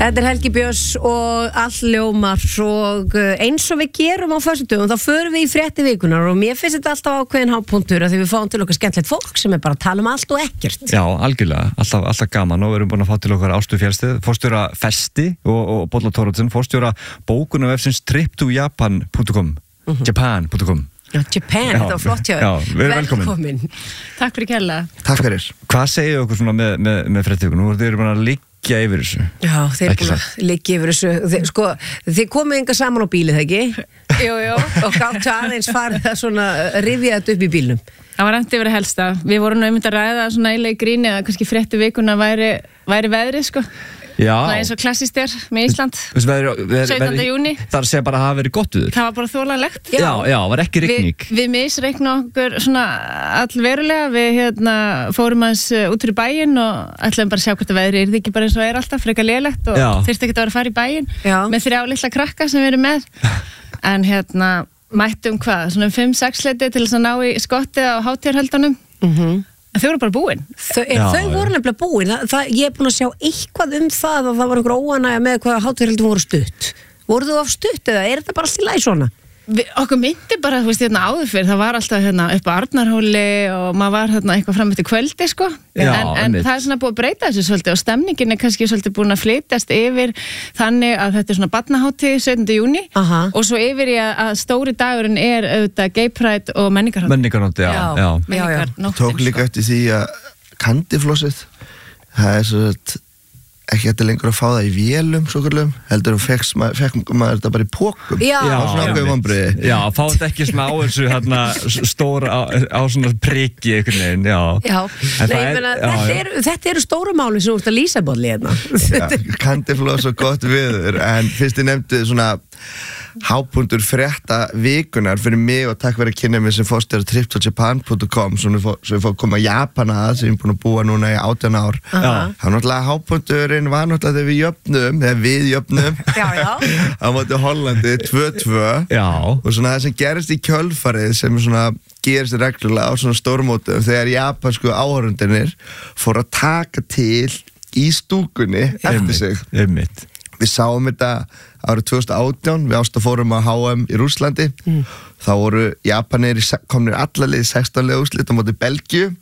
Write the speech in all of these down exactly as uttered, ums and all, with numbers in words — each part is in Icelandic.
Þetta er Helgi Björns og all ljómar og eins og við gerum á föstudögum þá förum við í frétti vikunar og mér finnst þetta alltaf ákveðin hápunktur að því við fáum til okkar skemmtilegt fólk sem er bara að tala um allt og ekkert. Já, algjörlega, alltaf, alltaf gaman og við erum búin að fá til okkar Ástu Fjellstið, forstjóra Festi og, og Bolla Thoroddsen, forstjóra bókunarvefsins trip to japan punktur com, mm-hmm. japan punktur com. Já, Japan, já, þetta var flott hjá. Já, við erum velkomin. velkomin. Takk fyrir kærlega. Takk fyrir. Hvað segir okkur svona með, með, með fréttivíku? Nú þið eru bara að liggja yfir þessu. Já, þeir eru búin að liggja yfir þessu. Þið, sko, þið komið enga saman á bílið, ekki? Jú, jú. Og gáttu aðeins farið að svona rifja þetta upp í bílnum. Það var reyndi yfir að helsta. Við vorum nú einmitt að ræða svona eiginlega í gríni að kannski fréttivíkuna væri, væri veðrið, sko. Já. Það er eins og klassískt er með Ísland. sautjánda júní. Það er að segja bara að hafa verið gott viður. Það var bara þolanlegt. Já, já, var ekki rigning. Vi, við misreiknum okkur svona allverulega. Við hérna fórum aðeins út fyrir bæinn og ætlaðum bara að sjá hvort að veðrið er ekki bara eins og er alltaf frekar lélegt og þyrfti ekki að vera að fara í bæinn með þrjá litla krakka sem við erum með. En hérna mættum hvað, svona fimm sex leiti til þess að ná í skottið á hátíðarhöldunum. Mhm. En þau voru bara búin. Þau, já, þau voru nefnilega búin. Það, það, ég er búin að sjá eitthvað um það að það var einhver óánægja með hvað hátíðarhöldum voru stutt. Voru þú af stutt eða er þetta bara allt í lagi svona? Vi, okkur myndi bara, þú veist, hérna áður fyrir, það var alltaf hérna upp á Arnarhóli og maður var hérna eitthvað fram eftir kvöldi, sko. Já, en, en það er svona búið að breyta þessu svolítið og stemningin er kannski svolítið búin að flytjast yfir þannig að þetta er svona barnahátíð sautjánda júní og svo yfir í að, að stóri dagurinn er auðvitað Gay Pride og menningarhátíð. Menningarhátíð, já. já. já. Menningarnóttin, tók líka eftir því að kandiflossið, það er svo að ekki hætti lengur að fá það í vélum svo kallum, heldur að fekk maður, fekk maður þetta bara í pókum. Já, já, svona ákveðum vonbrigði. Já, fá þetta ekki svona á þessu hérna stóra, á, á svona priki einhvern veginn, já. Já, nei, ég meina, þetta eru þetta eru stóru máli sem þú ert að lýsa bolli hérna. Já, kandifloss og gott viður, en fyrst ég nefndi svona hápunktur frétta vikunar fyrir mig og takk fyrir að kynna mig sem forstjóri trip to japan punktur com svo við fórum að koma að Japana að sem ég er búin að búa núna í átján ár. Uh-huh. Það var náttúrulega hápunkturinn var náttúrulega þegar við jöfnum þegar við jöfnum já, já. á móti Hollandi tvö tvö og svona það sem gerist í kjölfarið sem svona gerist reglulega á svona stórmótum þegar japansku áhorfendurnir fór að taka til í stúkunni eftir sig. Einmitt. Við sáum þetta árið tvö þúsund og átján, við ást að fórum að H M í Rússlandi. Mm. Þá voru Japanir komnir allarleið sextán liða úrslit á móti Belgíu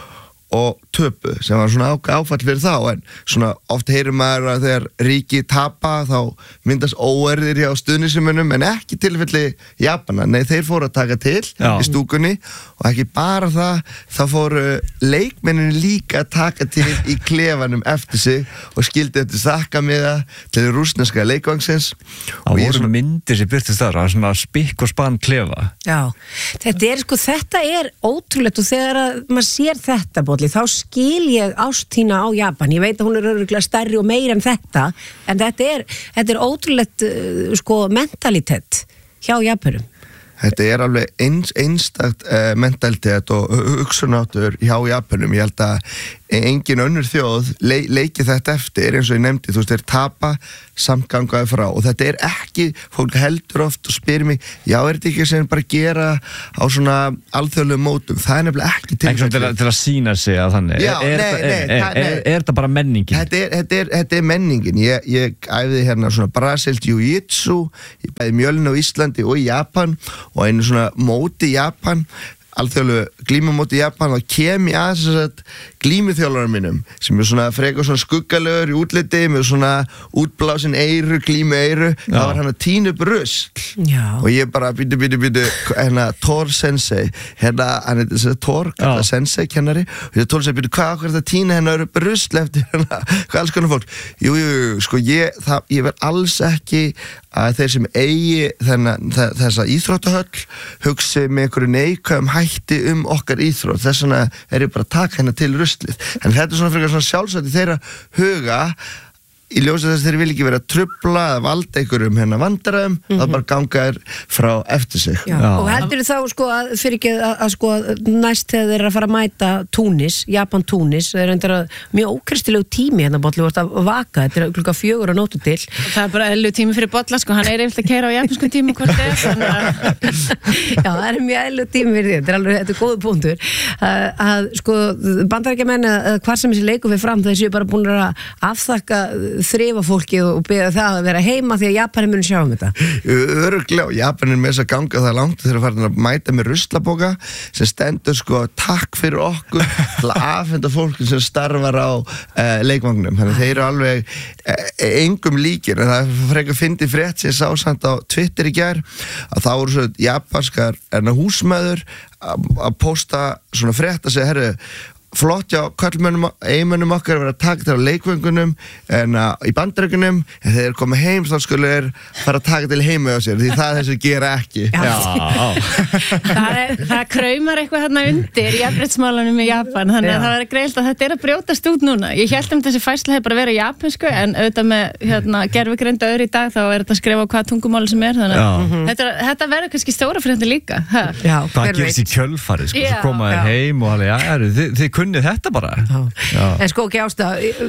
og töpu, sem var svona áfall fyrir þá, en svona oft heyrir maður að þegar ríki tapa þá myndast óerðir hjá stuðningsmönnum en ekki tilfelli Japana, nei þeir fóru að taka til Já. Í stúkunni og ekki bara það, þá fóru leikmennin líka að taka til í klefanum eftir sig og skildi eftir þakkamiða til rússneska leikvangsins. Það voru svona myndir sem byrtist þar, það var svona spikk og spann klefa. Já, þetta er sko, þetta er ótrúlegt og þegar að maður sér þetta Bolli, þá skil ég ást þína á Japan. Ég veit að hún er örugglega stærri og meira en þetta, en þetta er, þetta er ótrúlegt uh, sko, mentalitet hjá Japanum. Þetta er alveg eins, einstakt uh, mentalitet og hugsunáttur hjá Japanum. Ég held að engin önnur þjóð le leiki þetta eftir eins og ég nefndi, þú veist, þeir tapa samt gangaði frá og þetta er ekki, fólk heldur oft og spyrir mig, já, er þetta ekki sem bara gera á svona alþjóðlegum mótum, það er nefnilega ekki til til, til, til að sína sig að þannig já, er, nei, er, nei, er, er, er, er þetta bara menningin? Þetta er, þetta er, þetta er menningin, ég, ég æfði hérna svona Brasilt Jiu-Jitsu í bæði Mjölni á Íslandi og í Japan og einu svona móti í Japan alþjóðlegu glímumóti í Japan og kem ég að þess að glímuþjálfarar mínum sem er svona frekar svona skuggalegur í útliti með svona útblásin eyru, glímu eyru, það var hann að tína upp rusl og ég bara býtu, býtu, býtu hérna Thor Sensei hérna, hann er þess að Thor, kalla Sensei kennari og ég Thor Sensei, býtu, hvað okkur er það tína hennar upp rusl eftir hérna, hvað alls konar fólk jú, jú, jú, sko ég, það, ég verð alls ekki að þeir sem eigi þennan, þessa íþróttahöll hugsi með einhverju neikvæðum hætti um okkar íþrótt, þess vegna er ég bara að taka hennar til ruslið, en þetta er svona frekar svona sjálfsagt í þeirra huga í ljósi þess að þeir vil ekki vera að trufla eða valda einhverjum hérna vandræðum mm-hmm. það bara ganga þér frá eftir sig. Já. Já. Og heldur þá sko að fyrir ekki að, að sko næst þegar þeir eru að fara að mæta Túnis, Japan Túnis, þeir eru endur að mjög ókristilegu tími hérna Bolli vart að vaka, þetta er klukka fjögur að nótu til. Og það er bara eðlu tími fyrir Bolla sko, hann er eftir að keyra á japanskum tíma hvort er Já, það er mjög eðlu tími fyrir því, þetta er alveg, þetta er góðu punktur að, að sko bandarækjamenn að hvar sem þessi leikur við fram þessi bara búin að afþakka þrifa fólki og beða það að vera heima því að Japanin muni sjá um þetta. Örugglega, og Japanin með þess að ganga það langt þegar farin að mæta með ruslapoka sem stendur sko takk fyrir okkur til að afhenda fólki sem starfar á uh, leikvagnum. Þannig þeir eru alveg uh, engum líkir, en það er frekar fyndið frétt sem ég sá samt á Twitter í gær að þá voru svo japanskar húsmæður að posta svona frétt að segja, herru, flott já, kallmönnum, eiginmönnum okkar verið að taka til á leikvöngunum en uh, í Bandaríkjunum, en þegar þeir koma heim þá skulle þeir fara að taka til heima á sér því það er þess að gera ekki. Já. það, er, það kraumar eitthvað hérna undir jafnréttsmálanum í Japan, þannig að já. Það er greilt að þetta er að brjótast út núna. Ég held um þessi færsla hefur bara verið japansku, en auðvitað með hérna, gervigreinda öðru í dag þá er þetta að skrifa á hvað tungumáli sem er, þannig að mm-hmm. þetta, þetta verður kannski stóra fréttir líka. Já, það gerist í kjölfarið, sko, svo koma þeir heim og alveg, já, þið, þið kunnið þetta bara. Já. Já. En sko ekki Ásta,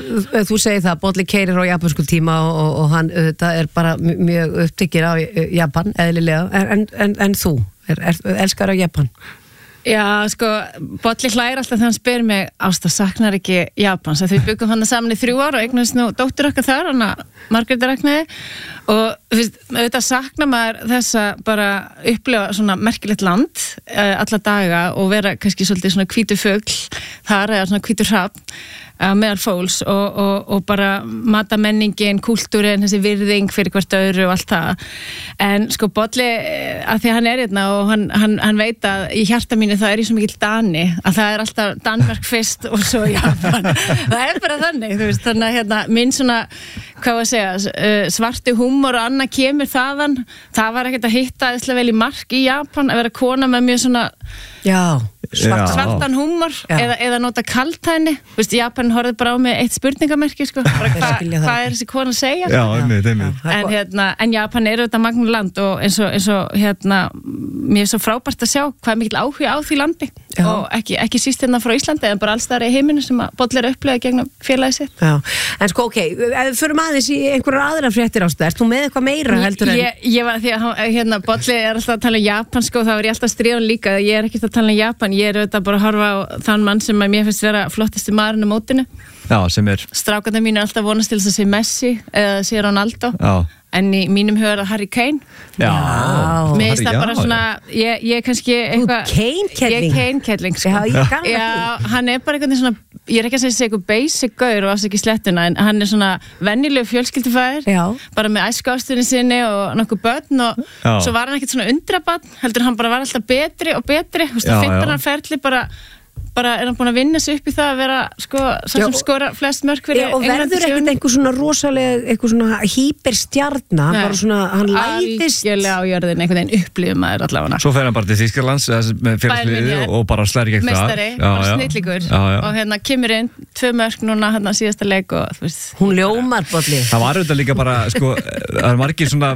þú segir það, Bolli keyrir á japansku tíma og, og hann þetta er bara mjög upptekinn á Japan, eðlilega, en, en, en þú, er, er, elskar á Japan? Já, sko, Bolli hlær alltaf þegar hann spyr mig, Ásta, saknar ekki Japans, að við byggum hann saman í þrjú ár og eignast nú dóttur okkar þar, hann að Margréti Ragnheiði, og þú veist, auðvitað saknar maður þess að bara upplifa svona merkilegt land uh, alla daga og vera kannski svolítið svona hvítur fugl þar eða svona hvítur hrafn uh, meðal fólks og, og, og bara mata menningin, kúltúrin, þessi virðing fyrir hvert öðru og allt það. En sko Bolli, að því að hann er hérna og hann, hann, hann veit að í hjarta mínu það er ég svo mikill Dani, að það er alltaf Danmörk fyrst og svo Japan. Það er bara þannig, þú veist, þannig að hérna, minn svona, hvað var að segja, svarti húmor og annað kemur þaðan. Það var ekkert að hitta eðslega vel í mark í Japan, að vera kona með mjög svona já, svart, svartan húmor eða, eða nota kaltæni. Þú veist, Japan horfði bara á mig eitt spurningamerki, sko, bara hvað hva er þessi kona að segja? Já, einmitt, einmitt. En, hérna, en Japan er auðvitað magna land og eins og, eins og hérna, mér er svo frábært að sjá hvað er mikill áhuga á því landi. Já. Og ekki, ekki síst hérna frá Íslandi en bara alls þar í heiminu sem að Bolli er upplegað gegnum félagið sitt. Já, en sko ok, ef við förum aðeins í einhverjar aðra fréttir Ásta, ert þú með eitthvað meira heldur en? Ég, ég var því að hérna, Bolli er alltaf að tala um Japan sko, þá er ég alltaf stríðan líka, ég er ekki að tala um Japan, ég er auðvitað bara að horfa á þann mann sem að mér finnst vera flottasti maðurinn á mótinu. Já, sem er? Strákarnir mínu er alltaf vonast til þess að sé Messi eða sé Ronaldo. Já. En í mínum huga er það Harry Kane. Já. Mér finnst það bara svona, ég, ég kannski eitthvað... Kane-kelling? Ég er Kane-kelling, sko. Já, ég gaf Já, hann er bara eitthvað svona, ég er ekki að segja eitthvað basic gaur og afsaki slettuna, en hann er svona venjulegu fjölskyldufæðir, bara með æskuástunni sinni og nokkuð börn og já. Svo var hann ekkert svona undrabarn, heldur hann bara var alltaf betri og betri, þú veist, það finnst hann ferli bara... bara er hann búin að vinna sig upp í það að vera sko, svo sem skora flest mörk fyrir og verður ekkert einhver svona rosalega eitthvað svona hýperstjarna bara svona, hann læðist algjörlega á jörðin, einhvern veginn upplifum maður allavega. Svo fer hann bara til Þýskalands með félagsliði og bara slæri gegn það meistari, bara snillíkur og hérna kemur inn, tvö mörk núna hérna síðasta leik og þú veist hún ljómar Bolli. Það var auðvitað líka bara sko, það er margir svona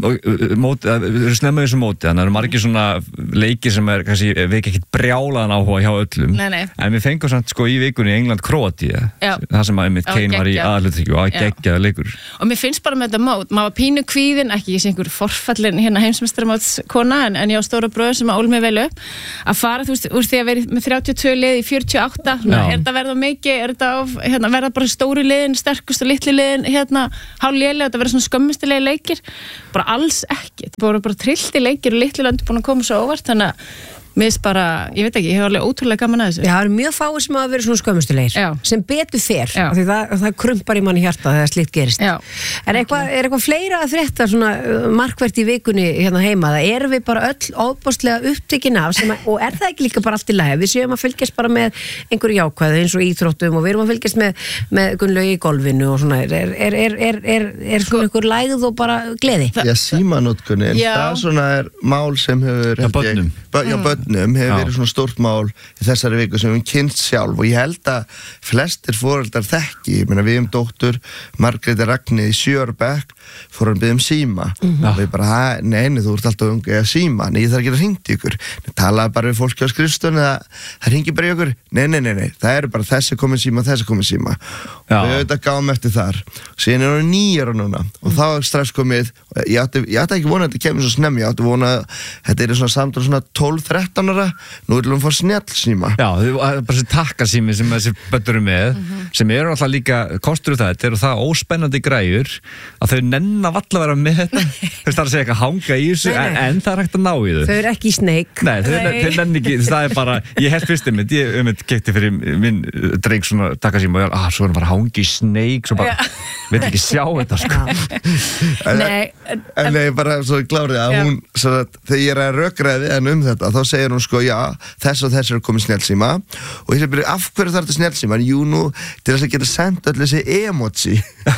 móti, það eru snemma þessu móti, þannig að það eru margir svona leikir sem er kannski veik ekkert brjálaðan áhuga hjá öllum. Nei, nei. En við fengum samt sko í vikunni í England Króatía, það sem að einmitt Kane var í aðalhlutverki og að geggjaða leikur. Og mér finnst bara með þetta mót, maður var pínu kvíðin, ekki ég sé einhver forfallin hérna heimsmeistaramótskona, en, en ég á stóra bróður sem að ól mig vel upp, að fara þú veist úr því að vera með þrjátíu og tvö lið í fjörutíu og átta, er þetta verða mikið, er þetta of, hérna, verða bara stóri liðin, sterkust og litli liðin, hérna hálflélega, þetta verða svona skömmustulegi leikir, bara alls ekki, þetta voru bara trillti leikir og litli lönd búin að koma svo óvart, þannig að mér finnst bara, ég veit ekki, ég hef alveg ótrúlega gaman að þessu. Já, það eru mjög fáir sem hafa verið svona skömmustulegir, sem betur fer, því það, það krumpar í manni hjarta þegar slíkt gerist. Já. En eitthvað, er eitthvað fleira að frétta svona markvert í vikunni hérna heima, það erum við bara öll óbáslega upptekin af, sem að, og er það ekki líka bara allt í lagi, við séum að fylgjast bara með einhverju jákvæðu eins og íþróttum og við erum að fylgjast með, með Gunnlaugi í golfinu og svona, er, er, er, er, er, er svona einhver lægð og bara gleði? Já, símanótkunin, það svona er mál sem hefur, börnum hefur verið svona stórt mál í þessari viku sem við hefum kynnt sjálf og ég held að flestir foreldrar þekki, ég meina við um dóttur Margréti Ragnheiði í sjö ára bekk fór hann byggja um síma mm-hmm. og við bara, neini þú ert alltaf unga eða síma, nei það er ekki að hringja ykkur talaði bara við fólki á skrifstofun eða það hringi bara í ykkur, nei, nei, nei, nei það eru bara þessi komið síma, þessi komið síma Já. Og við auðvitað gáum eftir þar síðan er hann nýjar núna og þá er strax komið ég átti, ég átti ekki vona að þetta kemur svo snemmi, ég átti vona að þetta er svona samt og svona tólf þrettán ára, nú viljum við fá snjallsíma. Já, bara þessi takkasími sem þessi börn eru með, mm-hmm. sem eru alltaf líka, kostur það, þetta eru það óspennandi græjur að þau nenn að valla vera með þetta. Þú veist það að segja eitthvað hanga í þessu, en, en það er hægt að ná í þau. Þau eru ekki í Snake. Nei, þau, þau nenn ekki, það er bara, ég held fyrst einmitt, ég um eitt kekti fyrir minn dreng svona takkasíma og ég var, ah, svo er hann bara hangi í Snake, svo bara, vil ekki sjá þetta, sko. Nei, en nei, bara svo glárið að hún, svo að þegar ég er að rökræða við hann um þetta, þá segir hún sko, já, þess og þess er komið snjallsíma og ég segir, af hverju þarf þetta snjallsíma? Jú, nú, til þess að geta sendt öll þessi emoji.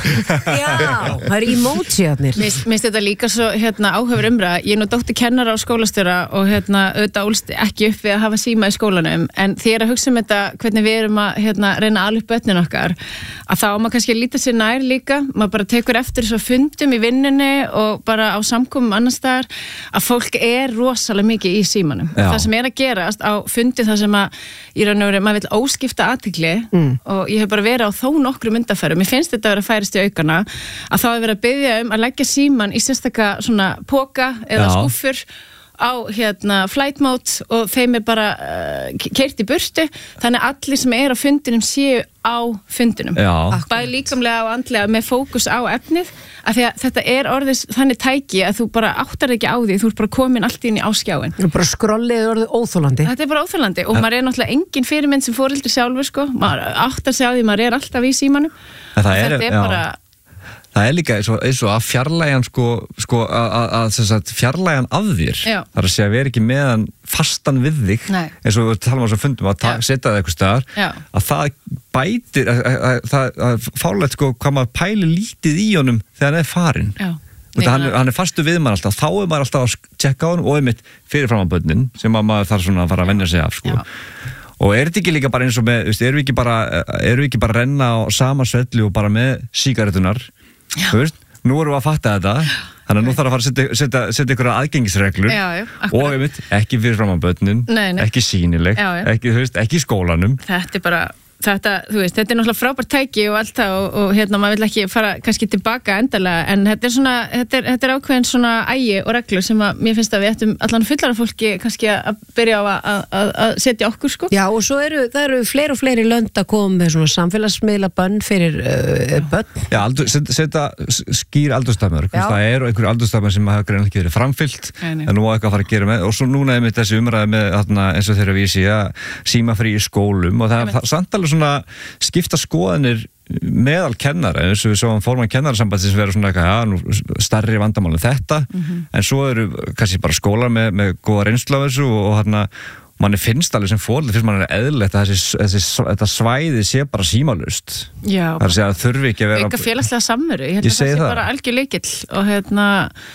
Já, það eru emoji-arnir. Mér finnst þetta líka svo hérna, áhöfur umræða. Ég er nú dóttir kennara á skólastjóra og hérna, auðvitað ólst ekki upp við að hafa síma í skólanum, en því ég er að hugsa um þetta, hvernig við erum að hérna, reyna að ala upp börnin okkar, að þá maður kannski líta sér nær líka, maður bara tekur eftir svo fundum í vinnunni og bara á samkomum annars staðar, að fólk er rosalega mikið í símanum. Já. Það sem er að gerast á fundi það sem að í raun og veru, maður vill óskipta athygli mm. og ég hef bara verið á þó nokkrum undanfærum. Mér finnst þetta að vera að færast í aukana, að þá er verið að biðja um að leggja síman í sérstaka svona póka eða Já. skúffur á hérna flight mode og þeim er bara uh, keyrt í burtu, þannig að allir sem er á fundinum séu á fundinum. Bæði líkamlega og andlega með fókus á efnið, af því að þetta er orðið þannig tæki að þú bara áttar ekki á því, þú ert bara komin allt inn í áskjáin. Þú bara skrollið orðið óþólandi. Þetta er bara óþólandi og maður er náttúrulega engin fyrirmynd sem foreldri sjálfur sko, maður áttar sig á því, maður er alltaf í símanum. Það er, þetta er bara Það er líka eins og, eins og að fjarlægan sko, sko að fjarlægan af þér. Já. Það er að segja að vera ekki meðan fastan við þig. Nei. Eins og við talum á svo fundum að setja það eitthvað staðar. Já. Að það bætir, að, að, að, að fárlegt sko hvað maður pæli lítið í honum þegar hann er farinn. Já. Hann, hann er fastu við maður alltaf, þá er maður alltaf að tjekka á honum og einmitt fyrirfram á börnin sem að maður þarf svona að fara að venja sig af sko. Já. Og er þetta ekki líka bara eins og með, erum við ekki bara, erum við ekki bara að renna á sama svelli og bara með sígarettunar? Þú veist, nú erum við að fatta þetta, þannig að nú þarf að fara að setja, setja, setja ykkur aðgengisreglur já, já, og einmitt, ekki fyrir fram á börnin, nei, nei. Ekki sýnileg, já, já. Ekki, þú veist, ekki í skólanum. Þetta er bara, þetta, þú veist, þetta er náttúrulega frábært tæki og allt það og, og hérna, maður vil ekki fara kannski tilbaka endalega, en þetta er svona, þetta er, þetta er ákveðin svona ægi og reglur sem að mér finnst að við ættum allan fullara fólki kannski að byrja á að, að, að setja okkur sko. Já, og svo eru, það eru fleiri og fleiri lönd að koma með svona samfélagsmiðla bönn fyrir uh, bönn. Já, aldur, setja, setja skýr aldurstafmörk, það eru einhverju aldurstafmörk sem hafa greinlega ekki verið framfyllt, en nú á eitthvað að fara að gera með, og svo núna er með þessi umræði með, þarna, eins og þeirra vísi að símafrí í skólum og það er samt alveg svona skipta skoðanir meðal kennara, eins og við sáum formann kennarasambandsins sem verður svona eitthvað, já, nú stærri vandamál en þetta, mm-hmm. en svo eru kannski bara skólar með, með góða reynslu af þessu og hérna, manni finnst alveg sem fórlega, finnst manni eðlilegt að þessi, þessi, þetta svæði sé bara símalust. Já. Það er að segja að þurfi ekki að vera auka félagslega samveru, ég held að það sé bara algjör lykill og hérna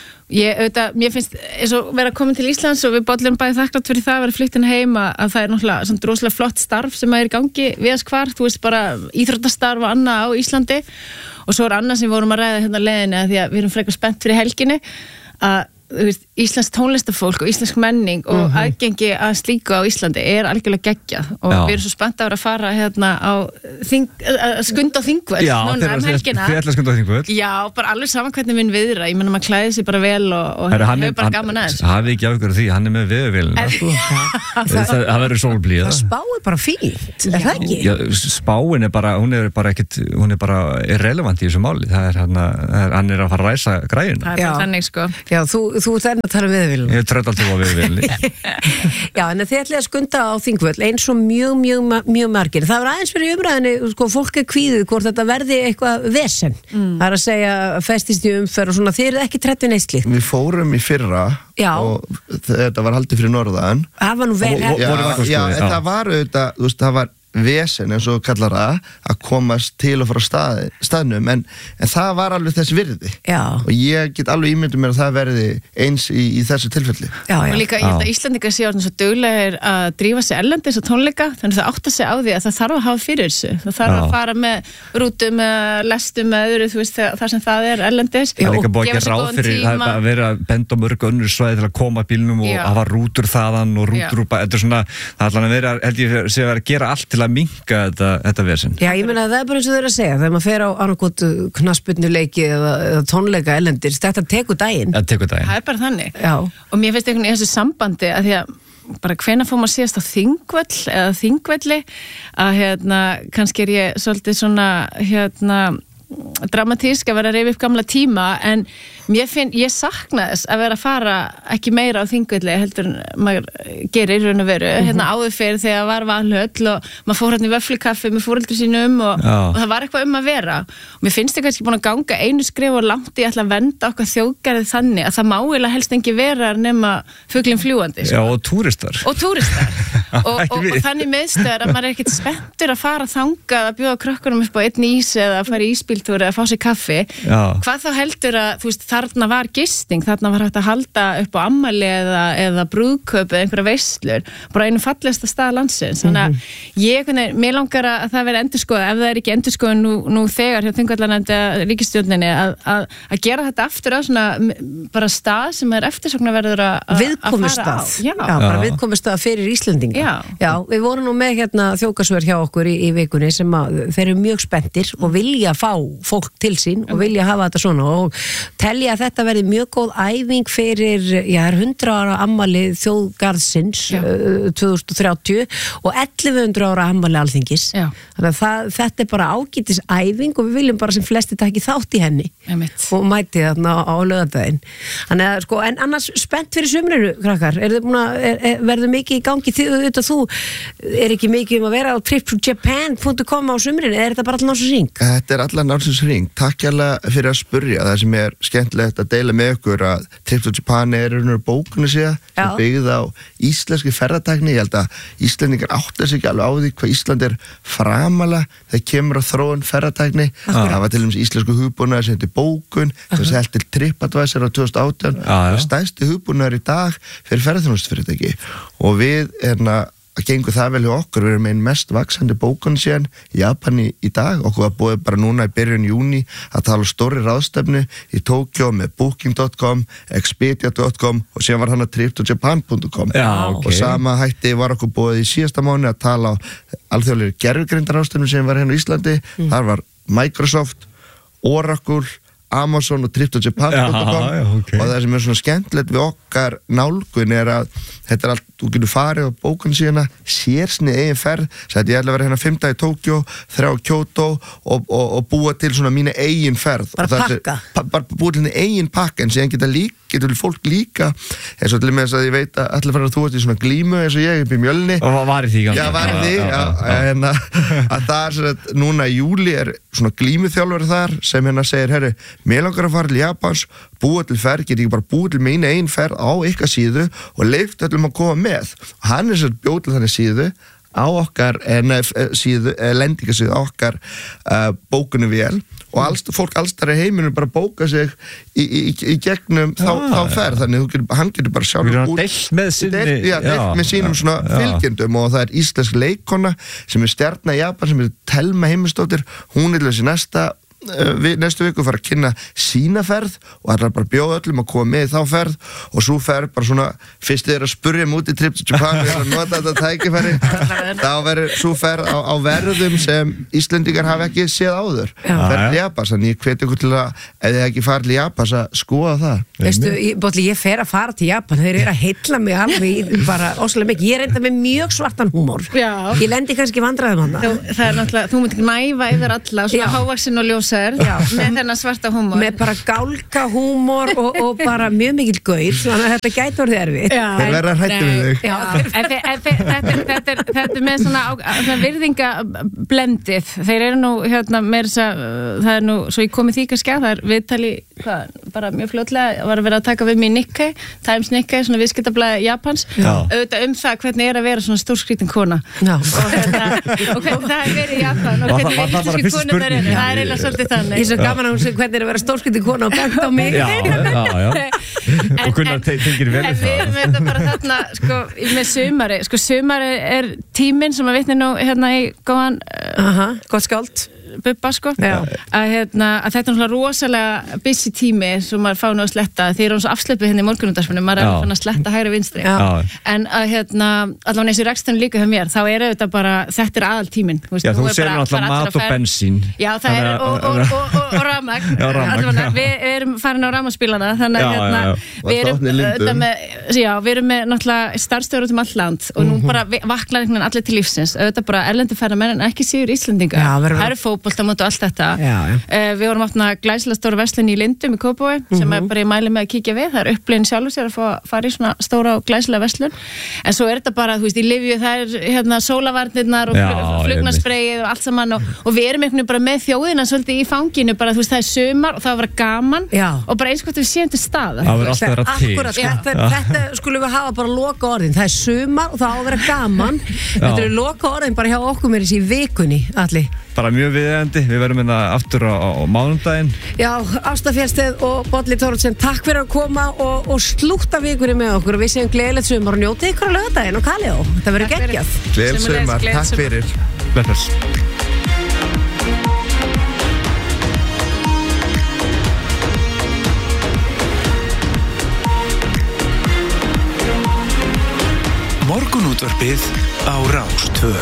Ég, auðvitað, mér finnst eins og vera komin til Íslands og við báðum bæði þakklátt fyrir það að vera flyttin heim að, að það er náttúrulega svona droslega flott starf sem er í gangi viðast hvar, þú veist bara íþróttastarf og annað á Íslandi og svo er annað sem við vorum að ræða hérna leiðinni að því að við erum frekar spennt fyrir helginni að þú veist, íslensk tónlistafólk og íslensk menning og mm-hmm. aðgengi að slíku á Íslandi er algjörlega geggjað og Já. Við erum svo spennt að vera að fara hérna á þing, að skunda á Þingvöll núna um helgina. Þið ætla að skunda á Þingvöll? Já, bara alveg saman hvernig minn viðra, ég menna maður klæði sig bara vel og, og hefur bara gaman aðeins. Hafið ekki áhugur af því, hann er með veðurvélina. Það verður sólblíða. Það spáir bara fínt, er það ekki? Já, spáin er bara, hún er bara ekkit, hún er bara irrelevant í þessu máli. Það er hann að, hann er að fara að ræsa græjuna. Það er bara þannig sko. Já, þú Þú ert enn að tala um veðurvélina. Ég trödd alltaf á veðurvélinni. Já, en þið ætlið að skunda á Þingvöll eins og mjög, mjög, mjög margir. Það var aðeins fyrir umræðinni, sko, fólk er kvíðið hvort þetta verði eitthvað vesen. Mm. Það er að segja festist í umferð og svona, þið eruð ekki trætt við neitt slíkt. Við fórum í fyrra Já. Og þetta var haldið fyrir norðan. Það var nú vel. Og, já, já, já, það var auðvitað, þú veist, það var vesen eins og kallar það að komast til og frá stað, staðnum en, en það var alveg þess virði já. Og ég get alveg ímyndum mér að það verði eins í, í þessu tilfelli já, já. Og líka ég held að Íslandingar séu orðin svo duglegir að drífa sig erlendis á tónleika þannig að það átta sig á því að það þarf að hafa fyrir þessu það þarf já. Að fara með rútum með lestum með öðru, þú veist, þar sem það er erlendis það er líka búið að gera ráð fyrir að, að vera að benda á mörg önnur svæði til að koma bílnum og hafa rútur þaðan og rútur úr þetta er svona, það er allan að vera, held ég sé að vera að gera allt til að minnka þetta, þetta vesen. Já, ég meina það er bara eins og þau eru að segja þegar maður fer á annarkot knattspyrnuleiki eða, eða tónleika ellendir, þetta tekur daginn. Það tekur daginn. Það er bara þannig. Já. Og mér finnst einhvern veginn í þessu sambandi að því að bara hvenær fór maður síðast á Þingvöll eða Þingvelli að hérna, kannski er ég svolítið svona hérna dramatísk að vera að reyfa upp gamla tíma en mér finn, ég sakna þess að vera að fara ekki meira á Þingvelli heldur en maður gerir raun og veru mm-hmm. hérna áður fyrir þegar var Valhöll og maður fór hérna í vöfflukaffi með foreldri sínum og, og það var eitthvað um að vera og mér finnst það kannski búin að ganga einu skrif og langt í að venda okkar þjóðgarið þannig að það má eiginlega helst ekki vera nema fuglinn fljúgandi Já, og túristar og túristar og, og, og þannig meðstöður að maður er ekkert spenntur að fara þangað að bjóða krökkunum upp á einn ís eða að fara í ísbíltúr eða fá sér kaffi Já. Hvað þá heldur að, þú veist, þarna var gisting, þarna var hægt að halda upp á ammæli eða, eða brúðkaup eða einhverja veislur, bara einu fallegasta stað landsins, þannig að mm-hmm. ég, mér langar að það veri endurskoðað, ef það er ekki endurskoðað nú, nú þegar hjá Þingvallanefnd ríkisstjórninni að, að, að gera þetta aftur á svona bara stað sem er eftirsóknarverður að viðkomustað, já. Já, bara viðkomustað fyrir Íslendinga. Já. Já, við vorum nú með hérna þjóðgarðsver hjá okkur í, í vikunni sem að þeir eru mjög spenntir og vilja fá fólk til sín og vilja hafa þetta svona og telja að þetta verði mjög góð æfing fyrir, já, hundrað ára ammali þjóðgarðsins uh, tvö þúsund og þrjátíu og ellefu hundruð ára ammali Alþingis. Já. Þannig að það, þetta er bara ágætis æfing og við viljum bara sem flesti taki þátt í henni Emitt. Og mæti þarna á, á laugardaginn. Þannig að sko, en annars spennt fyrir sumrinu, krakkar, er þið búin að er, er, verður mikið í gangi því auðvitað þú er ekki mikið um að vera á trip to japan dot com á sumrinu, er þetta bara allan ásins ring? Þetta er allan ásins ring. Takk hérlega fyrir að spurja. Það sem er skemmtilegt að deila með ykkur að Trip to Japan er einhverjum bókunni síðan sem byggð á íslenski ferðatækni. Ég held að Íslendingar áttar sig ekki alveg á því hvað Ísland er framalega þegar kemur á þróun ferðatækni. Það var til dæmis íslensku hugbúnaður sem heitir bókun sem seldi til TripAdvisor á tvö þúsund og átján. Það er stærsti hugbúnaður í dag fyrir ferðaþjónustufyrirtæki og við erna að gengur það vel hjá okkur, við erum einn mest vaxandi bókun síðan í Japani í dag, okkur var búið bara núna í byrjun júni að tala stóri ráðstefnu í Tókjó með booking dot com, expedia dot com og síðan var hann að trip to japan dot com okay. og sama hætti var okkur búið í síðasta mánuði að tala á alþjóðlegri gervigreindarráðstefnu sem var hérna í Íslandi, mm. þar var Microsoft, Oracle Amazon og trip to japan dot com okay. og það sem er svona skemmtilegt við okkar nálgun er að þetta er allt, þú getur farið á bókun síðana sérsnið eigin ferð, sætti ég ætla að vera hérna fimm daga í Tókjó, þrjá Kyoto og, og, og búa til svona mína eigin ferð bara pakka pa, bara búa til eigin pakka en síðan geta líka, getur fólk líka eins og til með þess að ég veit að allir fara að þú ert í svona glímu eins og ég upp í Mjölni og var í því já, var í því já, já, já. En að, að það er svona að núna í júli er svona glímuþjálfari þar sem hérna segir, herru, mér langar að fara til Japans búa til ferð, get ég bara búa til mína eigin ferð á ykkar síðu og leift öllum að koma með og hann er svo bjóð til þannig síðu á okkar N F síðu, lendingasíðu okkar uh, bókunum vél og alls, fólk allstar í heiminum bara bóka sig í, í, í gegnum þá, ah, þá ferð, þannig getur, hann getur bara sjálf út deilt með, sinni, já, deilt með sínum svona já, fylgjendum og það er íslensk leikona sem er stjarna í Japan sem er Telma Heimisdóttir, hún er þessi næsta við næstu viku fara að kynna sína ferð og það er bara bjóð öllum að koma með í þá ferð og svo ferð bara svona fyrst þið er að spurja um út í Trip to Japan við erum að nota þetta tækifæri þá verður svo ferð á, á verðum sem Íslendingar hafa ekki séð áður ferð til Japans, þannig ég hveti ykkur til að ef þið ekki farið til Japans að skoða það Veistu, ég, bóli, ég fer að fara til Japan þeir eru að heilla mig alveg bara óslega mikið, ég er enda með mjög svartan húmor ég lendi kannski vandræðum hann það er náttúrulega, þú myndir næva yfir alla svona hávaxin og ljós Já, með þennan svarta húmor með bara gálka húmor og, og bara mjög mikil gaur þannig að þetta gæti orðið erfitt þeir verða hrættu við þig Já, en, en, en, þetta, þetta, er, þetta er með svona, svona virðingablendið þeir eru nú hérna meira það er nú, svo ég komið því kannski að það er viðtali, hvað, bara mjög fljótlega var að vera að taka við mér Nikkei Times Nikkei, svona viðskiptablaði Japans Já. auðvitað um það hvernig er að vera svona stórskrítin kona Já. og, hérna, og hvernig það er verið í Japan og hvernig viðskiptablaði konur það er það er eiginlega svolítið þannig. Ég er svo gaman að hún segja hvernig er að vera stórskyldi kona og bent á mig. Já, já, já. Og Gunnar tengir vel við það. En við erum þetta bara þarna, sko, með sumari. Sko, sumari er tíminn sem að vitni nú hérna í góðan... Aha, gott skáld. Bubba sko að, hérna, að þetta er svona rosalega busy tími sem maður fá nú að sletta því er hún svo afslepið henni í morgunundarsfunum maður er svona að sletta hægri vinstri Já. en að hérna, allavega eins og rekstunum líka hjá mér þá er auðvitað bara, þetta er aðal tíminn Já, þú segir náttúrulega mat og bensín Já, það er, og, og, og, og, og rafmagn. Já, rafmagn. Við erum farin á rafmagnsbílana, þannig að hérna, við erum, með, já, við erum með náttúrulega starfstöður út um all land og nú bara vaklar einhvern veginn allir til lífsins. Auðvitað bara erlendi ferðamenn en ekki síður Íslendinga. Það eru fótboltamót og allt þetta. Já, já. Uh, við vorum átt að glæsilega stóra verslun í Lindum í Kópavogi sem mm-hmm. er bara ég mæli með að kíkja við. Það er upplifun sjálfur sér að fá, fara í svona stóra og glæsilega verslun. En svo er þetta bara, þú veist, í Lyfju það er hérna sólavarnirnar og flugnarspreyið og allt saman og, og við erum einhvern veginn bara með þjóðina svolítið í fanginu bara, þú veist, það er sumar og það var að vera gaman já. Og bara eins og við séum til staðar. Það verður alltaf að vera til. Akkurat, þetta, þetta skulum við hafa bara loka orðin. Það er sumar og það á að vera gaman. Þetta eru loka orðin bara hjá okkur með þessi vikunni, allir. Bara mjög viðeigandi, við verðum hérna aftur á, á mánudaginn. Já, Ásta Fjellsteð og Bolli Thoroddsen, takk fyrir að koma og, og slútta vikunni með okkur og við séum gleðilegt sumar og njótið ykkur á laugardaginn og Kaljó. Það verður geggjað. Gleðilegt sumar, takk fyrir. Bless. Morgunútvarpið á Rás tvö.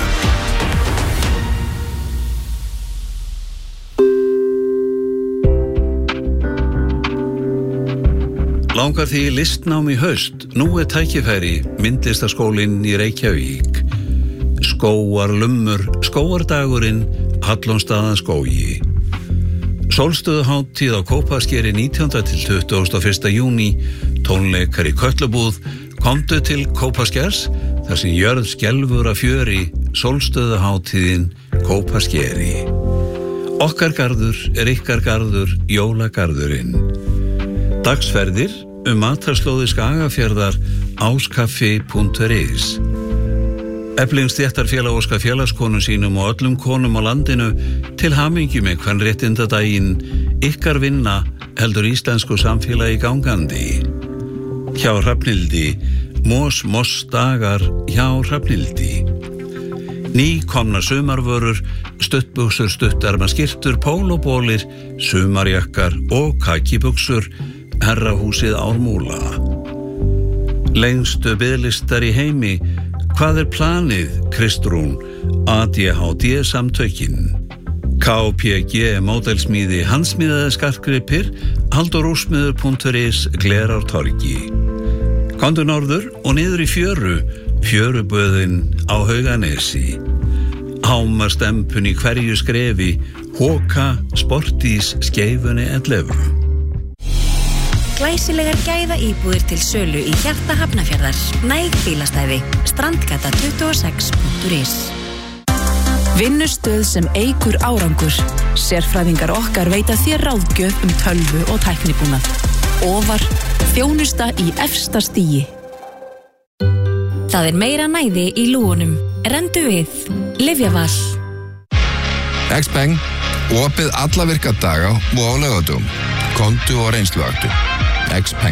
Langar því listnám í haust, nú er tækifæri, myndlistaskólinn í Reykjavík. Skógarlummur, skógardagurinn, Hallonstaðaskógi. Sólstöðuhátíð á Kópaskeri nítjánda til tuttugasta og fyrsta júní, tónleikar í Kötlubúð, komdu til Kópaskers, þar sem jörð skelfur af fjöri, Sólstöðuhátíðin Kópaskeri. Okkar garður er ykkar garður, jólagarðurinn. Dagsferðir um matarslóði Skagafjarðar áskaffi punktur is. Efling stéttarfélag óskar félagskonum sínum og öllum konum á landinu til hamingju með kvenréttindadaginn. Ykkar vinna heldur íslensku samfélagi gangandi. Hjá Hrafnildi, mos mos dagar hjá Hrafnildi. Nýkomna sumarvörur, stuttbuxur, stuttarma skyrtur, pólóbólir, sumarjakkar og kakibuxur, Herrahúsið Ármúla. Lengstu biðlistar í heimi, hvað er planið, Kristrún, A D H D samtökin? K P G módelsmíði, handsmíðaði skartgripir, halldórúsmiður punktur is, Glerártorgi. Komdu norður og niður í fjöru, fjöruböðin á Hauganesi. Hámarstempun í hverju skrefi, Hóka, Sportís, Skeifunni ellefu. Glæsilegar gæða íbúðir til sölu í hjarta Hafnarfjarðar. Næg bílastæði. Strandgata tuttugu og sex punktur is. Vinnustöð sem eykur árangur. Sérfræðingar okkar veita þér ráðgjöf um tölvu og tæknibúnað. Ofar, þjónusta í efsta stigi. Það er meira næði í lúgunum. Rendu við. Lyfjaval. X-Peng, opið alla virka daga og á laugardögum. Komdu og reynsluaktu. X-Peng.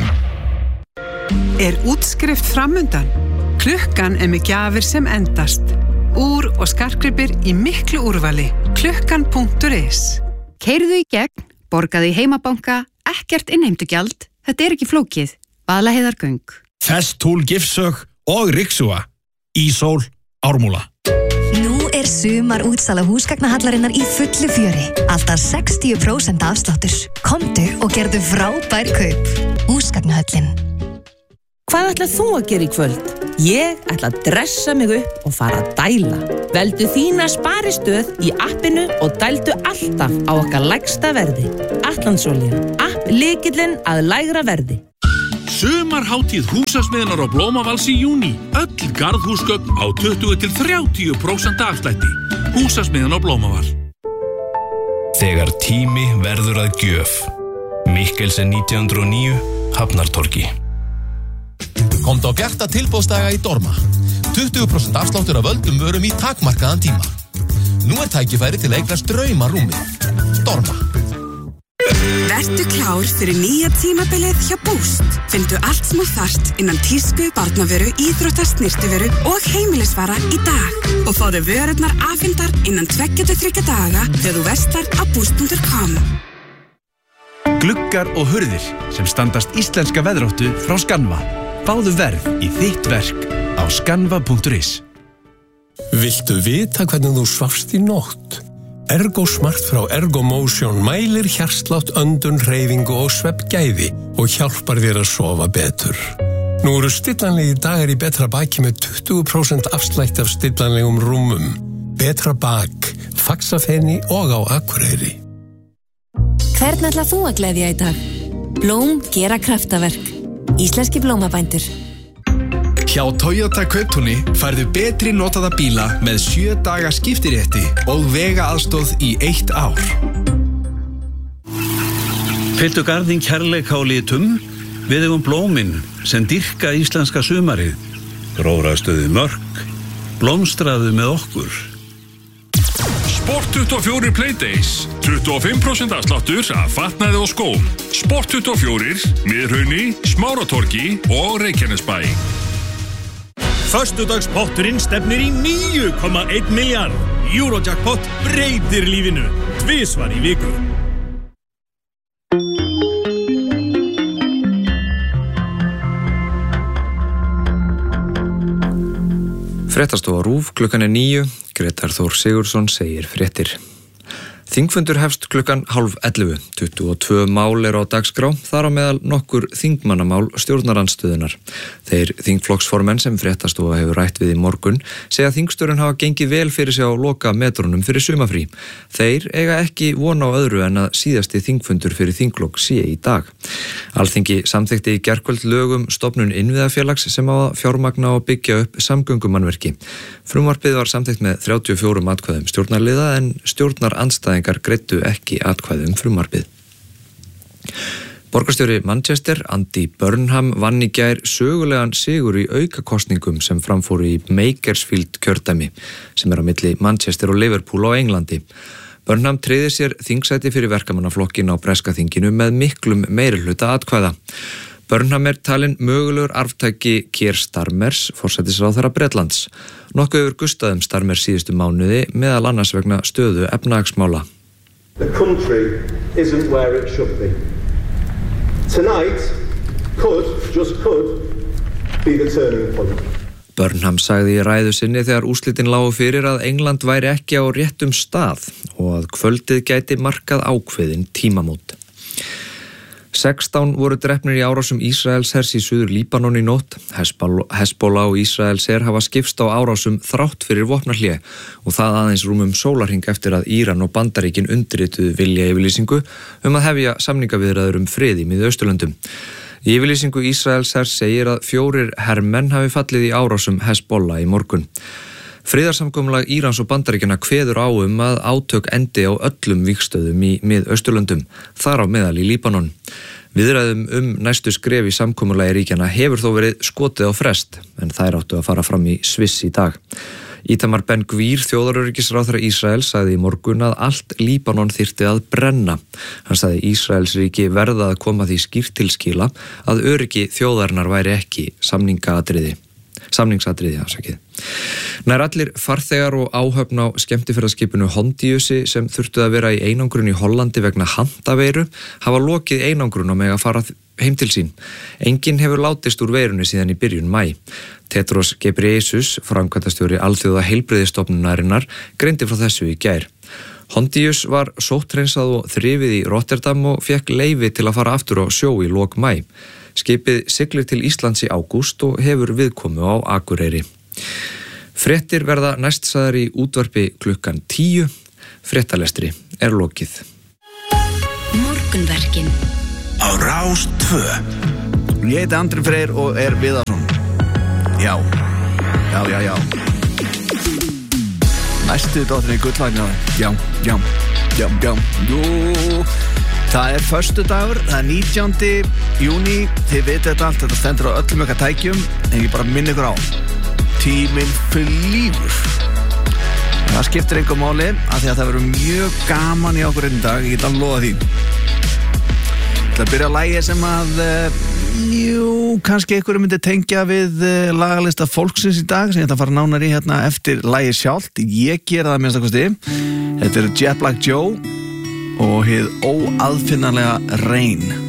Er útskrift framundan? Klukkan er með gjafir sem endast. Úr og skartgripir í miklu úrvali. Klukkan punktur is. Keyrðu í gegn, borgaðu í heimabanka, ekkert innheimtugjald. Þetta er ekki flókið. Vaðlaheiðargöng. Festool, Gifsök og Rixua. Ísól, Ármúla. Nú er sumar útsala húsgagnahallarinnar í fullu fjöri. Alltaf sextíu prósent afsláttur. Komdu og gerðu frábær kaup. Húsgagnahöllin. Hvað ætlað þú að gera í kvöld? Ég ætla að dressa mig upp og fara að dæla. Veldu þína sparistöð í appinu og dældu alltaf á okkar lægsta verði. Atlandsolía. App lykillinn að lægra verði. Sumarhátíð húsasmiðnar á Blómavals í júní. Öll garðhúsgögn á tuttugu til þrjátíu prósent afslætti. Húsasmiðan á Blómaval. Þegar tími verður að gjöf. Mikkelsen nítján hundruð og níu, Hafnartorgi. Komdu á bjarta tilboðsdaga í Dorma. tuttugu prósent afsláttur af öllum vörum í takmarkaðan tíma. Nú er tækifæri til að eignast draumarúmið. Dorma. Vertu klár fyrir nýja tímabilið hjá Boost. Fyndu allt sem þú þarft innan tísku, barnavöru, íþrótta, snyrtivöru og heimilisvara í dag. Og fáðu vörurnar afhentar innan tveggja til þriggja daga þegar þú verslar á boost punktur com. Gluggar og hurðir sem standast íslenska veðráttu frá Skanva. Fáðu verð í þitt verk á skanva punktur is. Viltu vita hvernig þú svafst í nótt? Ergosmart frá Ergomotion mælir hjartslátt, öndun, hreyfingu og svefngæði og hjálpar þér að sofa betur. Nú eru stillanlegi dagar í Betra baki með tuttugu prósent afslætti af stillanlegum rúmum. Betra bak, Faxafeni og á Akureyri. Hvern ætlar þú að gleðja í dag? Blóm gera kraftaverk. Íslenski blómabændur. Hjá Toyota Kauptúni færðu betri notaða bíla með sjö daga skiptirétti og vegaaðstoð í eitt ár. Fylgdu garðinn kærleika og litum, við eigum blómin sem dýrka íslenska sumarið. Gróðrastuðu mörk, blómstraðu með okkur. Sport tuttugu og fjögur Playdays, tuttugu og fimm prósent afsláttur af fatnaði og skóm. Sport tuttugu og fjögur, Miðhrauni, Smáratorgi og Reykjanesbæ. Föstudagspotturinn stefnir í níu komma einn milljarð. Eurojackpot breytir lífinu, tvisvar í viku. Fréttastofa RÚV, klukkan er níu, Grétar Þór Sigurðsson segir fréttir. Þingfundur hefst klukkan hálf ellefu, tuttugu og tvö mál er á dagskrá, þar á meðal nokkur þingmannamál stjórnarandstöðunar. Þeir þingflokksformenn sem fréttastofa hefur rætt við í morgun segja að þingstörun hafa gengið vel fyrir sig á loka metrunum fyrir sumafrí. Þeir eiga ekki von á öðru en að síðasti þingfundur fyrir þinglok sé í dag. Alþingi samþykkti í gærkvöld lögum stofnun innviðafélags sem á að fjármagna og byggja upp samgöngumannvirki. Frumvarpið var samþykkt með þrjátíu og fjórum atkvæðum stjórnarliða en stjórnarandstæðingar greiddu ekki atkvæðum frumvarpið. Borgarstjóri Manchester, Andy Burnham, vann í gær sögulegan sigur í aukakosningum sem framfóru í Makersfield kjördæmi, sem er á milli Manchester og Liverpool á Englandi. Burnham tryggði sér þingsæti fyrir verkamannaflokkin á breska þinginu með miklum meirihluta atkvæða. Burnham er talinn mögulegur arftaki Keir Starmers, forsætisráðherra Bretlands. Nokkuð hefur gustað um Starmer síðustu mánuði, meðal annars vegna stöðu efnahagsmála. The country isn't where it should be. Tonight could, just could, be the turning point. Burnham sagði í ræðu sinni þegar úrslitin lágu fyrir að England væri ekki á réttum stað og að kvöldið gæti markað ákveðin tímamót. sextán voru drepnir í árásum Ísraels hers í suður Líbanon í nótt. Hezbollah og Ísraels her hafa skipst á árásum þrátt fyrir vopnahlé og það aðeins rúmum sólarhring eftir að Íran og Bandaríkin undirrituðu viljayfirlýsingu um að hefja samningaviðræður um frið í Miðausturlöndum. Í yfirlýsingu Ísraels hers segir að fjórir hermenn hafi fallið í árásum Hezbollah í morgun. Friðarsamkomulag Írans og Bandaríkjanna kveður á um að átök endi á öllum vígstöðum í Mið-Austurlöndum, þar á meðal í Líbanon. Viðræðum um næstu skref í samkomulagi ríkjanna hefur þó verið skotið á frest, en þær áttu að fara fram í Sviss í dag. Itamar Ben-Gvir, þjóðaröryggisráðherra Ísraels, sagði í morgun að allt Líbanon þyrfti að brenna. Hann sagði Ísraels ríki verða að koma því skýrt til skila að öryggi þjóðarinnar væri ekki samningaadriði. samningsatriði afsakið. Nær allir farþegar og áhöfn á skemmtiferðaskipinu Hondiusi sem þurftu að vera í einangrun í Hollandi vegna handaveiru hafa lokið einangrun og mega fara heim til sín. Enginn hefur látist úr veirunni síðan í byrjun maí. Tedros Ghebreyesus, framkvæmdastjóri alþjóða heilbrigðisstofnunarinnar, greindi frá þessu í gær. Hondius var sótthreinsað og þrifið í Rotterdam og fekk leyfi til að fara aftur á sjó í lok maí. Skipið siglir til Íslands í ágúst og hefur viðkomu á Akureyri. Fréttir verða næstsagðar í útvarpi klukkan tíu. Fréttalestri er lokið. Morgunverkin Á Rás tvö. Ég heiti Andri Freyr og er Viðarsson. Já, já, já, já. Næstu dóttirinn í gullvagnar. Já, já, já, já, jú. Það er föstudagur, það er nítjándi júní, þið vitið þetta allt, þetta stendur á öllum ykkar tækjum, en ég bara minni ykkur á. Tíminn flýgur. Það skiptir einhver máli, af því að það verður mjög gaman í okkur einn dag, ég get að lofa því. Það er að byrja að lægja sem að, jú, kannski einhverju myndi tengja við lagalista fólksins í dag, sem ég ætla að fara nánar í hérna eftir lægið sjálft. Ég gera það minnst að kosti. Þetta er Jet Black Joe og hið óaðfinnanlega Rain.